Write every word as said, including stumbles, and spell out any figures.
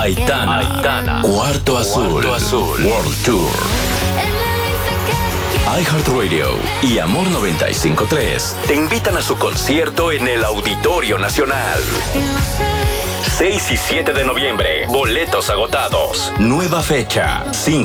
Aitana, Aitana, Cuarto Azul, Cuarto Azul, World Tour. iHeartRadio y Amor noventa y cinco punto tres te invitan a su concierto en el Auditorio Nacional. seis y siete de noviembre, boletos agotados. Nueva fecha, cinco